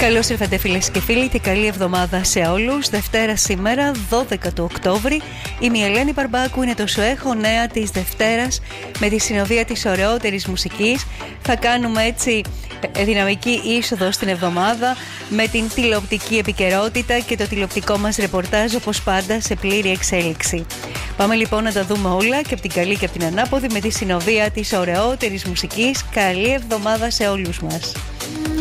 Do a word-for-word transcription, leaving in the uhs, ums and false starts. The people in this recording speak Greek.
Καλώς ήρθατε φίλες και φίλοι και καλή εβδομάδα σε όλους. Δευτέρα σήμερα, δώδεκα του Οκτώβρη. Είμαι η Ελένη Μπαρμπάκου, είναι το σου έχω νέα της Δευτέρας με τη συνοδεία της ωραιότερης μουσικής. Θα κάνουμε έτσι δυναμική είσοδο στην εβδομάδα με την τηλεοπτική επικαιρότητα και το τηλεοπτικό μας ρεπορτάζ, όπως πάντα σε πλήρη εξέλιξη. Πάμε λοιπόν να τα δούμε όλα και από την καλή και από την ανάποδη με τη συνοδεία της ωραιότερης μουσικής. Καλή εβδομάδα σε όλους μας.